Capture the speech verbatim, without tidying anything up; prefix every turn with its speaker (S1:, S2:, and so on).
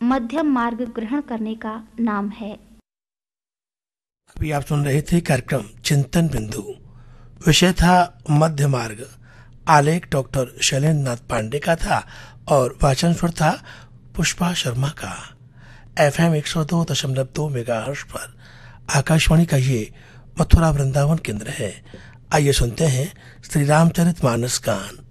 S1: मध्यम मार्ग ग्रहण करने का नाम है।
S2: अभी आप सुन रहे थे कार्यक्रम चिंतन बिंदु। विषय था मध्य मार्ग। आलेख डॉक्टर शैलेंद्र नाथ पांडे का था और वाचन स्वर था पुष्पा शर्मा का। एफ एम एक सौ दो दशमलव दो मेगाहर्ट्ज पर आकाशवाणी का ये मथुरा वृंदावन केंद्र है। आइए सुनते हैं श्री रामचरित मानस गान।